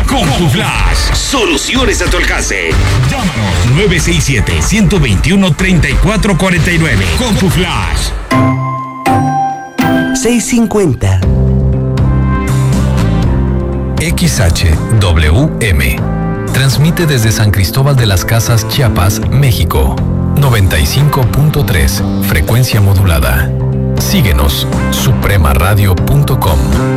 CompuFlash. Soluciones a tu alcance. Llámanos 967-121-3449. CompuFlash. 650. XHWM. Transmite desde San Cristóbal de las Casas, Chiapas, México. 95.3, frecuencia modulada. Síguenos, supremaradio.com.